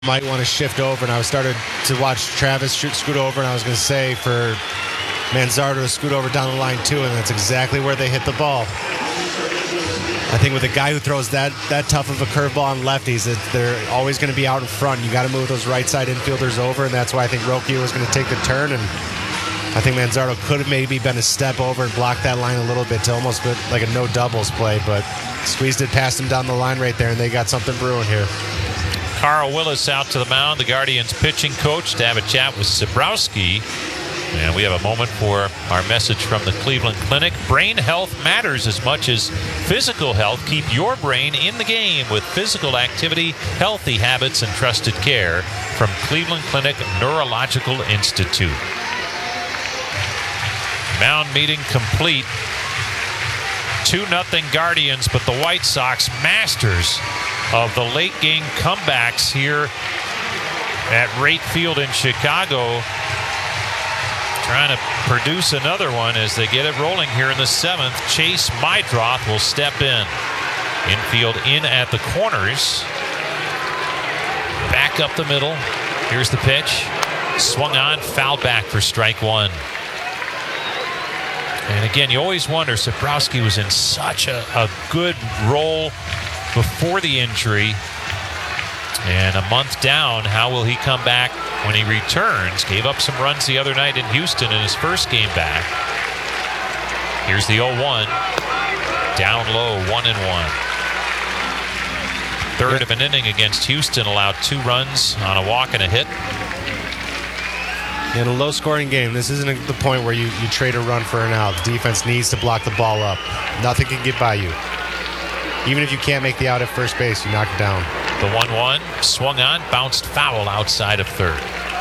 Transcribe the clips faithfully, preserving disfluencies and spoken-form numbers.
might want to shift over, and I started to watch Travis shoot, scoot over, and I was going to say for Manzardo to scoot over down the line too, and that's exactly where they hit the ball. I think with a guy who throws that that tough of a curveball on lefties, that they're always going to be out in front. You got to move those right side infielders over, and that's why I think Rokia was going to take the turn, and I think Manzardo could have maybe been a step over and blocked that line a little bit to almost bit like a no doubles play, but squeezed it past him down the line right there, and they got something brewing here. Carl Willis out to the mound, the Guardians pitching coach, to have a chat with Sabrowski. And we have a moment for our message from the Cleveland Clinic. Brain health matters as much as physical health. Keep your brain in the game with physical activity, healthy habits, and trusted care from Cleveland Clinic Neurological Institute. Mound meeting complete. two nothing Guardians, but the White Sox masters of the late game comebacks here at Rate Field in Chicago, trying to produce another one as they get it rolling here in the seventh. Chase Meidroth will step in. Infield in at the corners. Back up the middle. Here's the pitch. Swung on, foul back for strike one. And again, you always wonder, Sabrowski was in such a, a good role before the injury, and a month down, how will he come back when he returns? Gave up some runs the other night in Houston in his first game back. Here's the oh one. Down low, one and one. Third of an inning against Houston, allowed two runs on a walk and a hit. In a low-scoring game, this isn't the point where you, you trade a run for an out. The defense needs to block the ball up. Nothing can get by you. Even if you can't make the out at first base, you knock it down. The one one, swung on, bounced foul outside of third.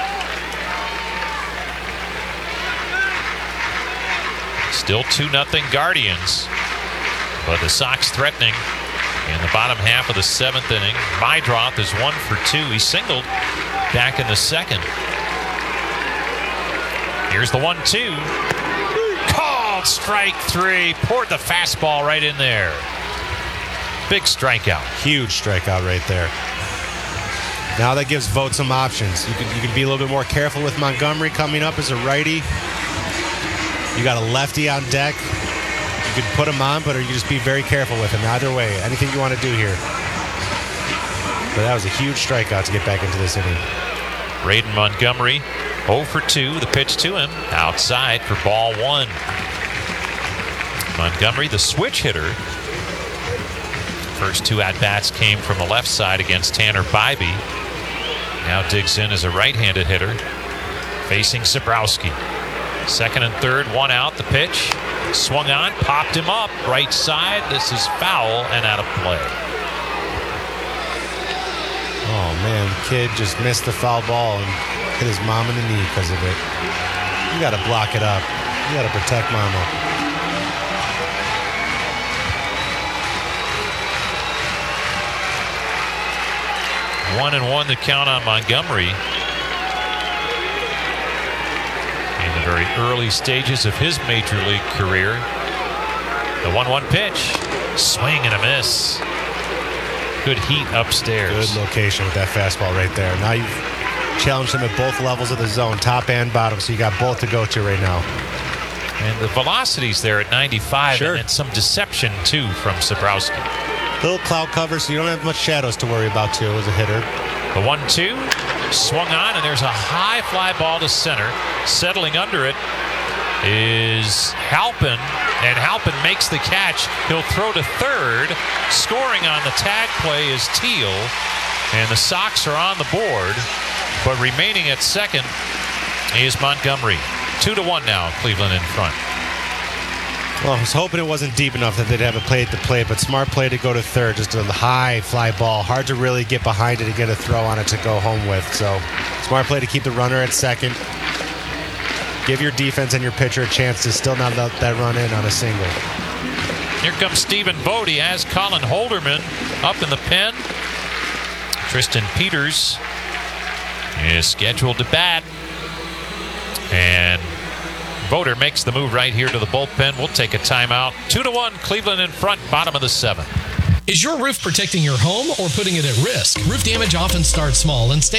Still two nothing Guardians, but the Sox threatening in the bottom half of the seventh inning. Meidroth is one for two. He singled back in the second. Here's the one two. Called strike three. Poured the fastball right in there. Big strikeout. Huge strikeout right there. Now that gives Vogt some options. You can, you can be a little bit more careful with Montgomery coming up as a righty. You got a lefty on deck. You could put him on, but or you just be very careful with him. Either way, anything you want to do here. But that was a huge strikeout to get back into this inning. Braden Montgomery, oh for two. The pitch to him. Outside for ball one. Montgomery, the switch hitter. First two at-bats came from the left side against Tanner Bybee. Now digs in as a right-handed hitter, facing Sabrowski. Second and third, one out. The pitch swung on, popped him up, right side. This is foul and out of play. Oh man, the kid just missed the foul ball and hit his mom in the knee because of it. You got to block it up. You got to protect mama. One and one to count on Montgomery. In the very early stages of his major league career. The one one pitch. Swing and a miss. Good heat upstairs. Good location with that fastball right there. Now you've challenged him at both levels of the zone, top and bottom, so you got both to go to right now. And the velocity's there at ninety-five, sure. And some deception, too, from Sabrowski. Little cloud cover, so you don't have much shadows to worry about, too, as a hitter. The one two, swung on, and there's a high fly ball to center. Settling under it is Halpin, and Halpin makes the catch. He'll throw to third. Scoring on the tag play is Teal, and the Sox are on the board, but remaining at second is Montgomery. Two to one now, Cleveland in front. Well, I was hoping it wasn't deep enough that they'd have a play at the plate, but smart play to go to third. Just a high fly ball. Hard to really get behind it and get a throw on it to go home with. So, smart play to keep the runner at second. Give your defense and your pitcher a chance to still not let that run in on a single. Here comes Stephen Vogt. He has Colin Holderman up in the pen. Tristan Peters is scheduled to bat. And Voter makes the move right here to the bullpen. We'll take a timeout. Two to one, Cleveland in front, bottom of the seventh. Is your roof protecting your home or putting it at risk? Roof damage often starts small and stays